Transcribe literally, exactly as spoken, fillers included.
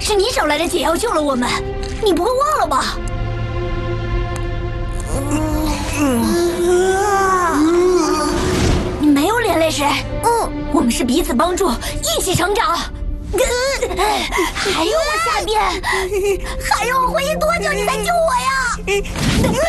是你找来的解药救了我们，你不会忘了吧？你没有连累谁，嗯，我们是彼此帮助，一起成长。还要我下边？还要我回去多久你才救我呀？